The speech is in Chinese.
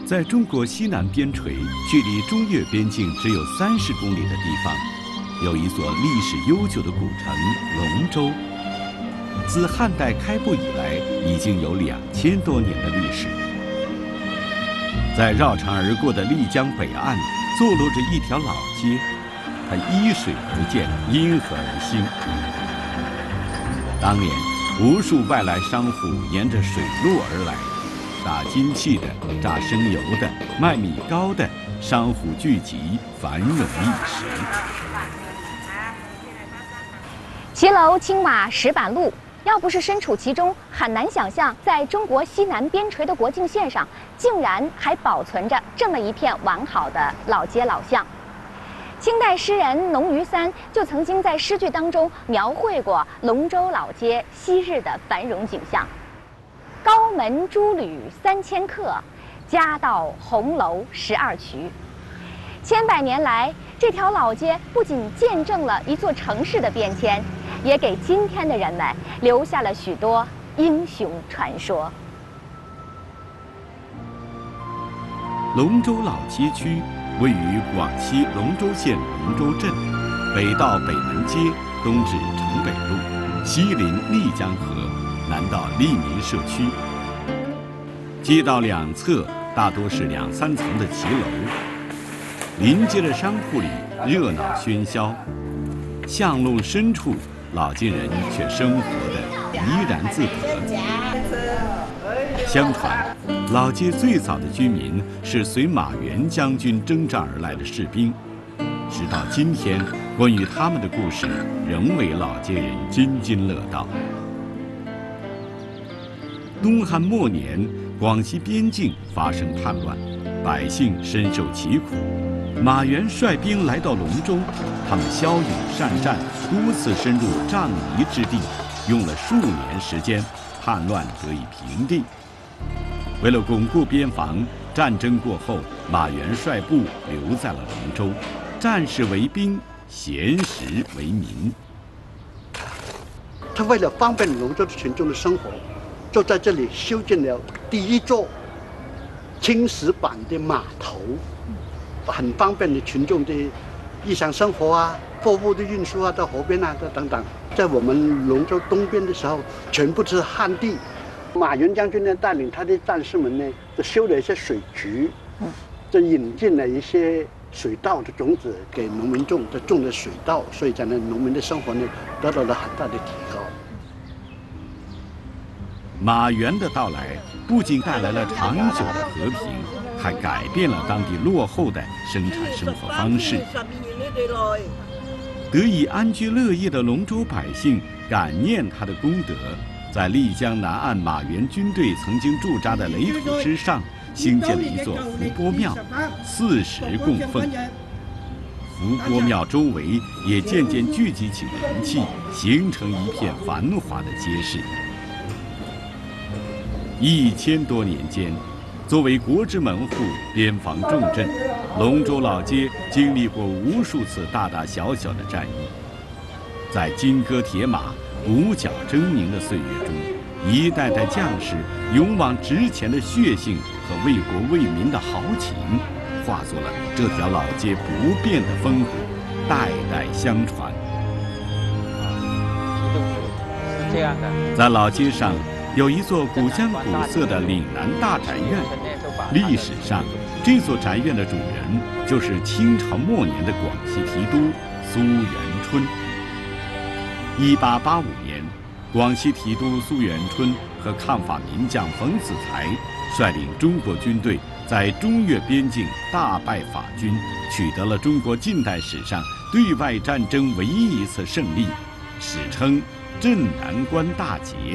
在中国西南边陲，距离中越边境只有30公里的地方，有一座历史悠久的古城龙州。自汉代开埠以来，已经有2000多年的历史。在绕城而过的丽江北岸，坐落着一条老街，它依水而建，因河而兴。当年，无数外来商户沿着水路而来。打金器的、榨生油的、卖米糕的，商户聚集，繁荣一时。 骑楼、青瓦、石板路，要不是身处其中，很难想象，在中国西南边陲的国境线上，竟然还保存着这么一片完好的老街老巷。清代诗人农于三就曾经在诗句当中描绘过龙州老街昔日的繁荣景象。高门朱履3000客，夹道红楼12渠。千百年来，这条老街不仅见证了一座城市的变迁，也给今天的人们留下了许多英雄传说。 龙州老街区位于广西龙州县龙州镇，北到北门街，东至城北路，西临丽江河，南到利民社区。街道两侧大多是2、3层的骑楼，临街的商铺里热闹喧嚣，巷弄深处老街人却生活得怡然自得。相传，老街最早的居民是随马援将军征战而来的士兵，直到今天，关于他们的故事仍为老街人津津乐道。东汉末年，广西边境发生叛乱，百姓深受其苦。马援率兵来到龙州，他们骁勇善战，多次深入瘴夷之地，用了数年时间，叛乱得以平定。为了巩固边防，战争过后，马援率部留在了龙州，战士为兵，闲时为民。 他为了方便龙州的群众的生活，就在这里修建了第一座青石板的码头，很方便的群众的日常生活啊，货物的运输啊，到河边啊，等等。在我们龙州东边的时候，全部是旱地。马援将军呢，带领他的战士们呢，就修了一些水渠，就引进了一些水稻的种子给农民种，就种了水稻，所以讲呢，农民的生活呢得到了很大的提高。 马援的到来不仅带来了长久的和平，还改变了当地落后的生产生活方式。得以安居乐业的龙州百姓感念他的功德，在丽江南岸马援军队曾经驻扎的垒土之上，兴建了一座伏波庙，40供奉。伏波庙周围也渐渐聚集起人气，形成一片繁华的街市。1000多年间，作为国之门户、边防重镇，龙州老街经历过无数次大大小小的战役。在金戈铁马、五角狰狞的岁月中，一代代将士勇往直前的血性和为国为民的豪情，化作了这条老街不变的风骨，代代相传。 是这样的， 在老街上有一座古香古色的岭南大宅院，历史上这座宅院的主人就是清朝末年的广西提督苏元春。1885年，广西提督苏元春和抗法名将冯子材率领中国军队在中越边境大败法军，取得了中国近代史上对外战争唯一一次胜利，史称镇南关大捷。